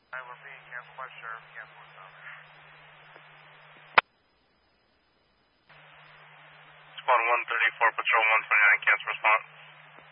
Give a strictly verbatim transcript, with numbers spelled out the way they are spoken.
I will be canceled by sheriff, cancel with them. Squad one thirty-four, patrol one twenty-nine, cancel response.